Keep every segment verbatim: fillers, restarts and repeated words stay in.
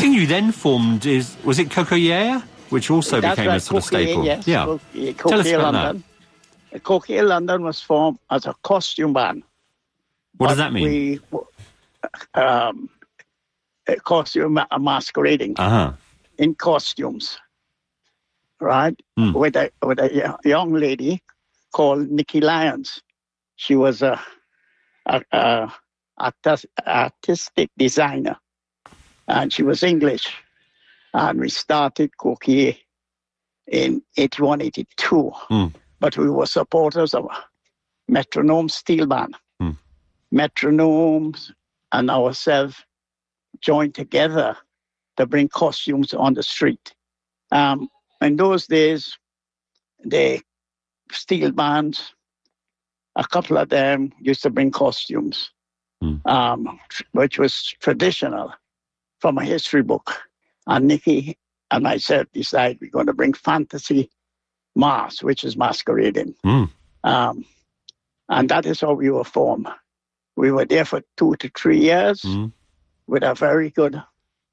think you then formed, is was it Cocoyer, which also That's became right, a sort Coquet, of staple? yes. Yeah. Coquet, Tell us Coquet about London. that. Coquet London was formed as a costume band. What does that mean? We, um, a costume a masquerading Uh-huh. in costumes, right? Mm. With a with a young lady called Nikki Lyons. She was a, a, a artis- artistic designer, and she was English. And we started Coquet in eighty-one, eighty-two. Mm. But we were supporters of Metronome Steel Band. Mm. Metronomes and ourselves joined together to bring costumes on the street. Um, in those days, the steel bands, a couple of them used to bring costumes, mm. um, which was traditional from a history book. And Nikki and myself decided we're going to bring fantasy masks, which is masquerading. Mm. Um, and that is how we were formed. We were there for two to three years Mm. with a very good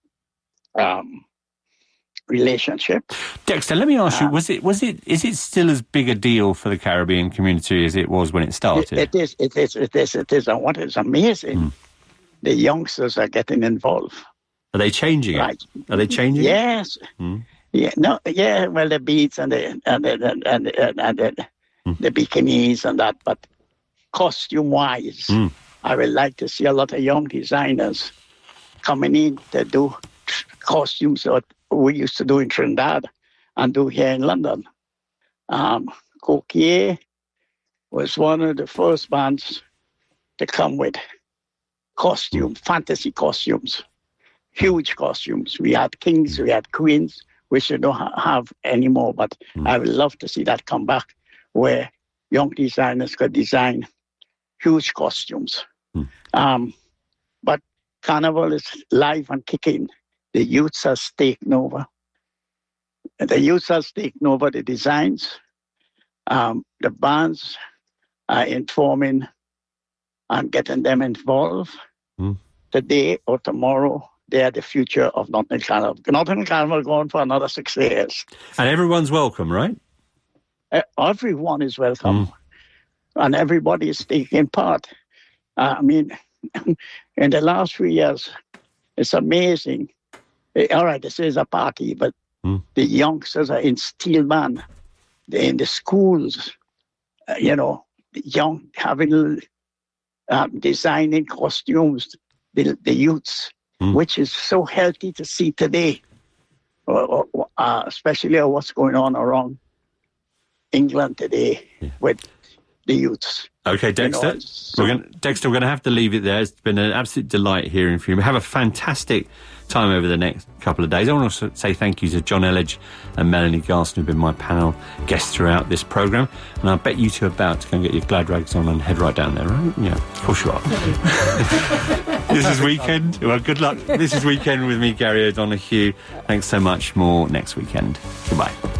um, relationship. Dexter, let me ask you, Uh, was it, was it, is it still as big a deal for the Caribbean community as it was when it started? It, it is, it is, it is, it is. And what is amazing, Mm. the youngsters are getting involved. Are they changing it? Right. Are they changing it? Yes. Mm. Yeah, no, yeah, well, the beads and the, and the, and the, and the, and the, Mm. the bikinis and that, but costume-wise, Mm. I would like to see a lot of young designers coming in to do tr- costumes that we used to do in Trinidad and do here in London. Um, Coquet was one of the first bands to come with costume, fantasy costumes, huge costumes. We had kings, we had queens, which we don't ha- have anymore, but Mm. I would love to see that come back where young designers could design huge costumes. Mm. Um, but Carnival is live and kicking. The youths are taking over. The youths are taking over the designs. Um, the bands are informing and getting them involved. Mm. Today or tomorrow, they are the future of Notting Carnival. Notting Carnival going for another six years. And everyone's welcome, right? Uh, everyone is welcome. Mm. And everybody is taking part. Uh, I mean, in the last few years, it's amazing. Eh, all right, this is a party, but Mm. the youngsters are in steel band. They're in the schools, uh, you know, the young having um, designing costumes, the, the youths, Mm. which is so healthy to see today, uh, uh, especially what's going on around England today Yeah. with the youths. Okay, Dexter, You know, so- we're going Dexter, we're going to have to leave it there. It's been an absolute delight hearing from you. Have a fantastic time over the next couple of days. I want to say thank you to John Elledge and Melanie Garson, who've been my panel guests throughout this programme. And I bet you two are about to go and get your glad rags on and head right down there, right? Yeah, of course you are. This is Weekend. Well, good luck. This is Weekend with me, Gary O'Donoghue. Thanks so much. More next weekend. Goodbye.